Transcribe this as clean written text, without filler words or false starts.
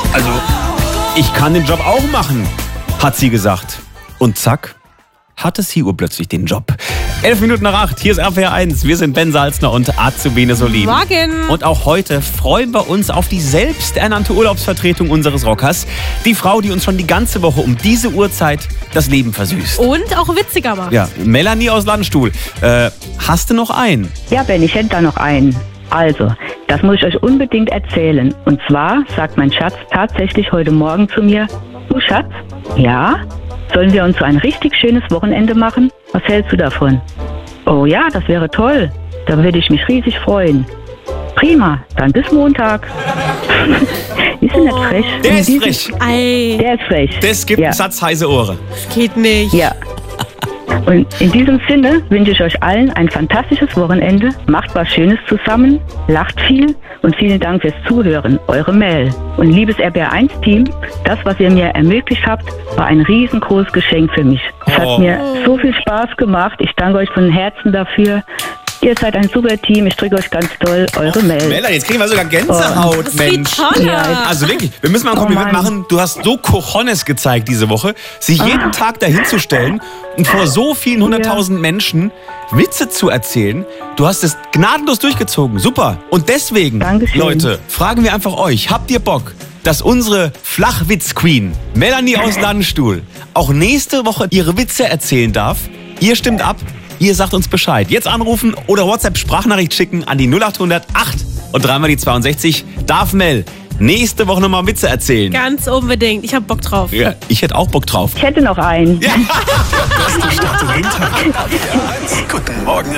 Also, ich kann den Job auch machen, hat sie gesagt. Und zack, hatte sie urplötzlich den Job. 11 Minuten nach 8, hier ist RPR 1. Wir sind Ben Salzner und Azubine Solin. Morgen. Und auch heute freuen wir uns auf die selbsternannte Urlaubsvertretung unseres Rockers. Die Frau, die uns schon die ganze Woche um diese Uhrzeit das Leben versüßt. Und auch witziger macht. Ja, Melanie aus Landstuhl. Hast du noch einen? Ja, Ben, ich hätte da noch einen. Also, das muss ich euch unbedingt erzählen. Und zwar sagt mein Schatz tatsächlich heute Morgen zu mir: Du Schatz, ja, sollen wir uns so ein richtig schönes Wochenende machen? Was hältst du davon? Oh ja, das wäre toll. Da würde ich mich riesig freuen. Prima, dann bis Montag. Ist er nicht frech? Der ist frech. Ei, Der ist frech. Das gibt einen Satz heiße Ohren. geht nicht. Ja. Und in diesem Sinne wünsche ich euch allen ein fantastisches Wochenende. Macht was Schönes zusammen, lacht viel und vielen Dank fürs Zuhören. Eure Mel. Und liebes RBR1-Team, das, was ihr mir ermöglicht habt, war ein riesengroßes Geschenk für mich. Es hat mir so viel Spaß gemacht. Ich danke euch von Herzen dafür. Ihr seid ein super Team. Ich drücke euch ganz doll. Eure Mel. Melanie, jetzt kriegen wir sogar Gänsehaut, Das ist Mensch. toll. Ja, Also wirklich, wir müssen mal ein Kompliment Mann. machen. Du hast so Cojones gezeigt diese Woche, sich jeden Tag dahin zu stellen und vor so vielen 100.000 Menschen Witze zu erzählen. Du hast es gnadenlos durchgezogen. Super. Und deswegen, Dankeschön. Leute, fragen wir einfach euch, habt ihr Bock, dass unsere Flachwitz-Queen Melanie aus Landstuhl auch nächste Woche ihre Witze erzählen darf? Ihr stimmt ab. Ihr sagt uns Bescheid. Jetzt anrufen oder WhatsApp-Sprachnachricht schicken an die 0800 8 und dreimal die 62. Darf Mel nächste Woche nochmal Witze erzählen? Ganz unbedingt. Ich hab Bock drauf. Ja, ich hätte auch Bock drauf. ich hätte noch einen. Beste Start in den Tag. RPR 1. Guten Morgen